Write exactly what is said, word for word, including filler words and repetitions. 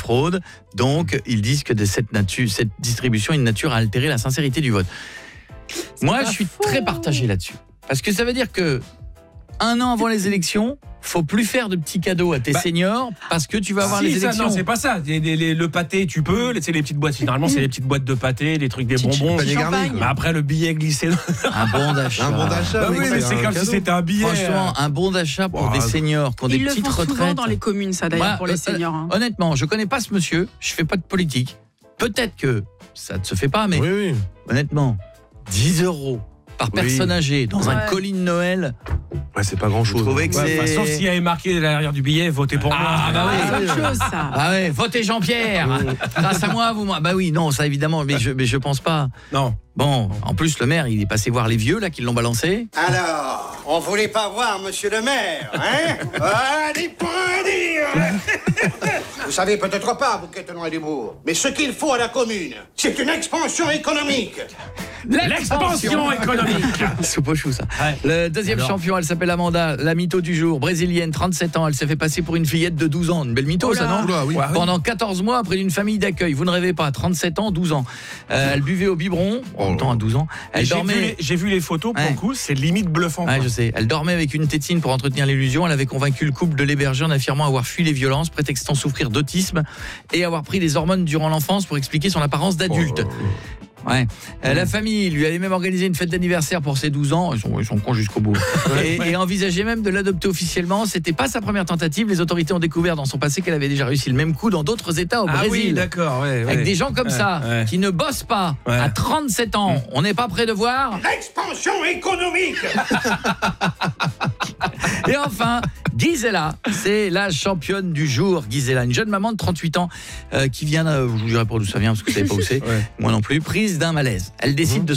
fraude. Donc, ils disent que de cette, nature, cette distribution est une nature à altérer la sincérité du vote. C'est Moi, pas je suis faux. très partagé là-dessus. Parce que ça veut dire que un an avant les élections, faut plus faire de petits cadeaux à tes Bah, seniors parce que tu vas avoir si, les ça, élections. non, c'est pas ça. Les, les, les, le pâté, tu peux. C'est les petites boîtes. Généralement, c'est les petites boîtes de pâté, les trucs, des Petite bonbons. panier garni, champagne. quoi. Mais après, le billet glissé. Un bon d'achat. Un bon d'achat. Bah oui, mais c'est un comme si cadeau. c'était un billet. Franchement, un bon d'achat pour Wow. des seniors qui ont des Ils le petites font souvent retraites. dans les communes, ça d'ailleurs, Moi, pour les euh, seniors. hein. Honnêtement, je connais pas ce monsieur, je fais pas de politique. Peut-être que ça ne se fait pas, mais Oui, oui. honnêtement, dix euros par Oui. personne âgée dans un Ouais. colis de Noël. Ouais, c'est pas grand chose. Vous trouvez que Ouais, c'est... enfin, sauf s'il y avait marqué derrière du billet, votez pour moi. Ah, bah oui. C'est autre chose, ça. Ah ouais, votez Jean-Pierre. Grâce à moi, vous moi. Bah oui, non, ça évidemment, mais je mais je pense pas. Non. Bon, en plus le maire, il est passé voir les vieux là qui l'ont balancé. Alors, on voulait pas voir monsieur le maire, hein? Ah, des points à dire. Vous savez peut-être pas, vous qui êtes loin du bourg, mais ce qu'il faut à la commune, c'est une expansion économique. L'expansion économique. Soupe au chou, ça. Ouais. Le deuxième Alors. champion, elle s'appelle Amanda, la mytho du jour, brésilienne, trente-sept ans, elle s'est fait passer pour une fillette de douze ans, une belle mytho Oh ça là. non? Oula, oui. Ouais, oui. Pendant quatorze mois auprès d'une famille d'accueil, vous ne rêvez pas, trente-sept ans, douze ans. Euh, elle buvait au biberon, en même temps à douze ans. Elle J'ai vu, dormait les, j'ai vu les photos, pour Ouais. le coup, c'est limite bluffant. Ouais, quoi. je sais. Elle dormait avec une tétine pour entretenir l'illusion. Elle avait convaincu le couple de l'héberger en affirmant avoir fui les violences, prétextant souffrir d'autisme et avoir pris des hormones durant l'enfance pour expliquer son apparence d'adulte. Ouais. Euh, la famille lui avait même organisé une fête d'anniversaire pour ses douze ans. Ils sont, ils sont cons jusqu'au bout. et, et envisageait même de l'adopter officiellement. C'était pas sa première tentative. Les autorités ont découvert dans son passé qu'elle avait déjà réussi le même coup dans d'autres États au Ah oui, Brésil. d'accord, ouais, ouais. Avec des gens comme Ouais, ça, ouais. qui ne bossent pas Ouais. à trente-sept ans. On n'est pas prêt de voir. L'expansion économique. Et enfin, Gisela, c'est la championne du jour. Gisela, une jeune maman de trente-huit ans euh, qui vient, euh, je vous dirai pas d'où ça vient parce que vous savez pas où c'est, Ouais. moi non plus, prise d'un malaise. Elle décide de